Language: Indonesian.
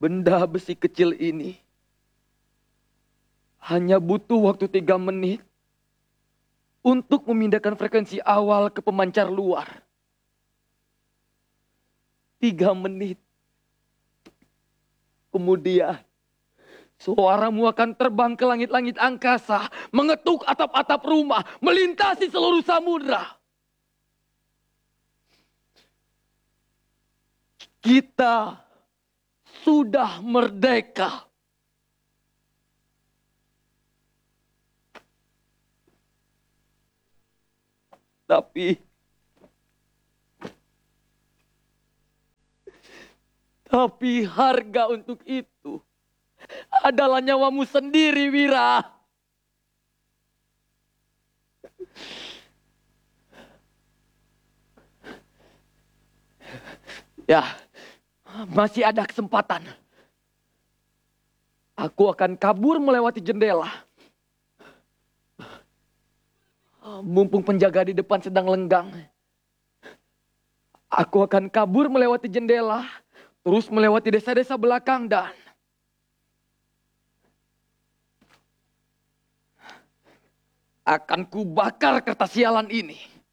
Benda besi kecil ini hanya butuh waktu 3 menit untuk memindahkan frekuensi awal ke pemancar luar. 3 menit. Kemudian suaramu akan terbang ke langit-langit angkasa, mengetuk atap-atap rumah, melintasi seluruh samudra. Kita sudah merdeka. Tapi harga untuk itu adalah nyawamu sendiri, Wira. Ya, masih ada kesempatan. Aku akan kabur melewati jendela. Mumpung penjaga di depan sedang lenggang. Aku akan kabur melewati jendela, terus melewati desa-desa belakang dan akan kubakar kertas sialan ini.